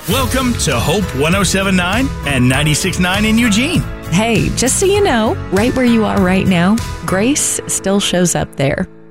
Welcome to Hope 107.9 and 96.9 in Eugene. Hey, just so you know, right where you are right now, grace still shows up there.